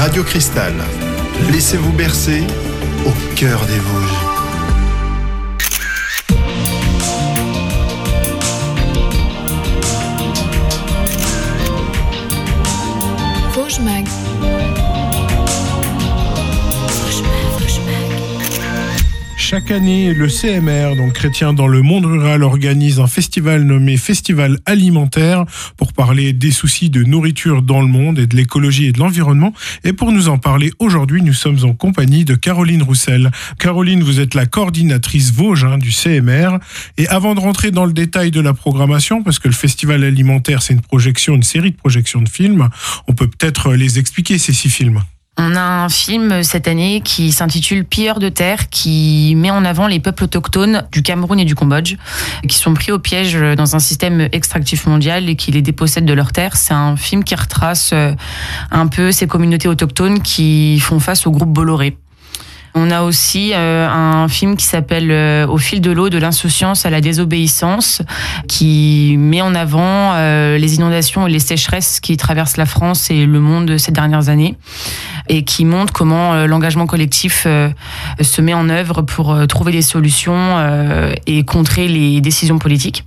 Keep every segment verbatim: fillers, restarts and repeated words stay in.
Radio Cristal. Laissez-vous bercer au cœur des Vosges. Vosges Mag. Chaque année, le C M R, donc Chrétiens dans le monde rural, organise un festival nommé Festival alimentaire pour parler des soucis de nourriture dans le monde et de l'écologie et de l'environnement. Et pour nous en parler aujourd'hui, nous sommes en compagnie de Caroline Roussel. Caroline, vous êtes la coordinatrice Vosges hein, du C M R. Et avant de rentrer dans le détail de la programmation, parce que le festival alimentaire, c'est une projection, une série de projections de films, on peut peut-être les expliquer, ces six films. On a un film cette année qui s'intitule Pilleurs de terre, qui met en avant les peuples autochtones du Cameroun et du Cambodge, qui sont pris au piège dans un système extractif mondial et qui les dépossède de leurs terres. C'est un film qui retrace un peu ces communautés autochtones qui font face au groupe Bolloré. On a aussi euh, un film qui s'appelle euh, Au fil de l'eau, de l'insouciance à la désobéissance, qui met en avant euh, les inondations et les sécheresses qui traversent la France et le monde ces dernières années, et qui montre comment euh, l'engagement collectif euh, se met en œuvre pour euh, trouver des solutions euh, et contrer les décisions politiques.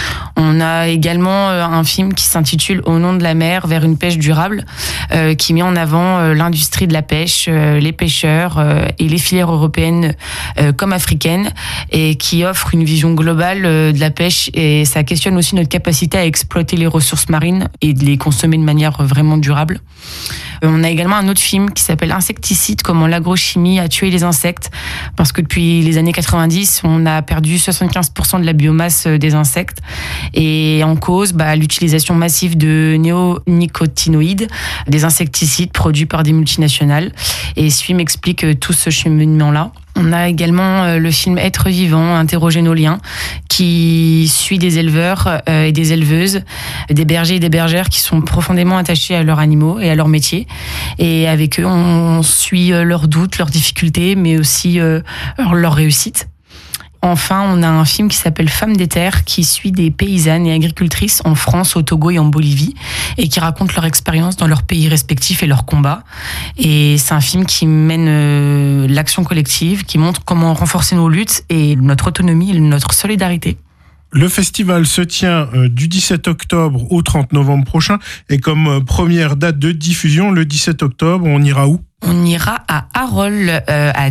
On a également un film qui s'intitule Au nom de la mer, vers une pêche durable, euh, qui met en avant euh, l'industrie de la pêche, euh, les pêcheurs euh, et les filières européennes euh, comme africaines, et qui offre une vision globale euh, de la pêche, et ça questionne aussi notre capacité à exploiter les ressources marines et de les consommer de manière vraiment durable. Euh, on a également un autre film qui s'appelle Insecticide, comment l'agrochimie a tué les insectes, parce que depuis les années quatre-vingt-dix, on a perdu soixante-quinze pour cent de la biomasse des insectes. Et en cause, bah, l'utilisation massive de néonicotinoïdes, des insecticides produits par des multinationales. Et ce film explique tout ce cheminement-là. On a également le film Être vivant, interroger nos liens, qui suit des éleveurs et des éleveuses, des bergers et des bergères qui sont profondément attachés à leurs animaux et à leur métier. Et avec eux, on suit leurs doutes, leurs difficultés, mais aussi leurs réussites. Enfin, on a un film qui s'appelle Femmes des terres, qui suit des paysannes et agricultrices en France, au Togo et en Bolivie, et qui raconte leur expérience dans leurs pays respectifs et leurs combats. Et c'est un film qui mène euh, l'action collective, qui montre comment renforcer nos luttes et notre autonomie et notre solidarité. Le festival se tient euh, du dix-sept octobre au trente novembre prochain, et comme euh, première date de diffusion, le dix-sept octobre, on ira où ? On ira à Arol, euh, à